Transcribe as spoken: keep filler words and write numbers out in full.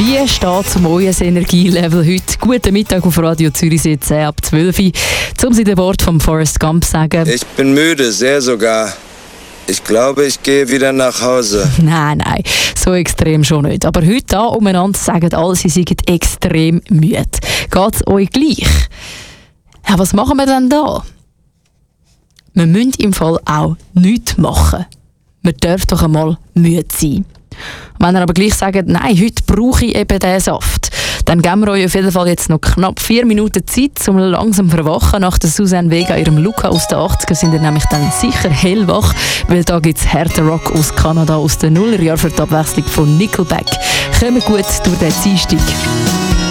Wie steht es um euer Energielevel heute? Guten Mittag auf Radio Zürichsee zehn ab zwölf. Um sie den Wort von Forrest Gump zu sagen. Ich bin müde, sehr sogar. Ich glaube, ich gehe wieder nach Hause. Nein, nein, so extrem schon nicht. Aber heute da umeinander sagen alle, sie seien extrem müde. Geht es euch gleich? Ja, was machen wir denn da? Wir müssen im Fall auch nichts machen. Wir dürfen doch einmal müde sein. Wenn ihr aber gleich sagt, nein, heute brauche ich eben diesen Saft, dann geben wir euch auf jeden Fall jetzt noch knapp vier Minuten Zeit, um langsam zu verwachen. Nach der Suzanne Vega, ihrem Luca aus den achtziger, sind ihr nämlich dann sicher hellwach, weil da gibt es harten Rock aus Kanada, aus den Nullerjahren für die Abwechslung von Nickelback. Kommen gut durch den Dienstag.